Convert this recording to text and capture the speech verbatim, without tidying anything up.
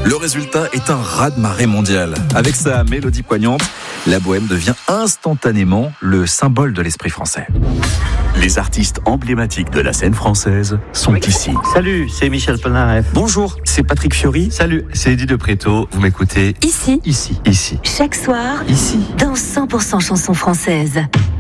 Le résultat est un raz-de-marée mondial. Avec sa mélodie poignante, la bohème devient instantanément le symbole de l'esprit français. Les artistes emblématiques de la scène française sont oui. ici. Salut, c'est Michel Polnareff. Bonjour, c'est Patrick Fiori. Salut, c'est Eddie de Préto. Vous m'écoutez ici, ici, ici. Chaque soir, ici, dans cent pour cent chansons françaises.